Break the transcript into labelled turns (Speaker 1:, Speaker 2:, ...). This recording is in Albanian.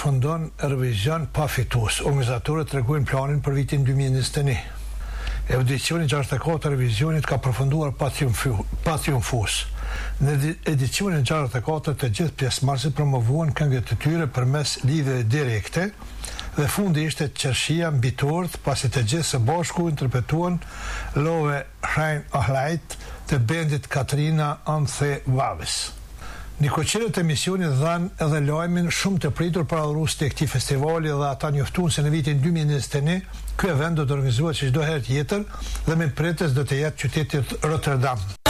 Speaker 1: përfundon revizion pa fitues. Organizatorët tregojnë planin për vitin 2021. Edicioni 64 revizionit ka përfunduar pa triumfues. Në edicionin 64 të gjithë pjesëmarrësit promovuan këngët e tyre përmes lidhjeve direkte dhe fundi ishte qershia mbi tort, pasi të gjithë së bashku interpretuan Love Hrein Ahlajt të bendit Katrina Anthe Vaves. Nikoqirët e misionit dhanë edhe lajmin shumë të pritur për adhurus të këtij festivali dhe ata njoftuan se në vitin 2021 ky event do të organizohet si çdo herë tjetër dhe me pretës do të jetë qyteti Rotterdam.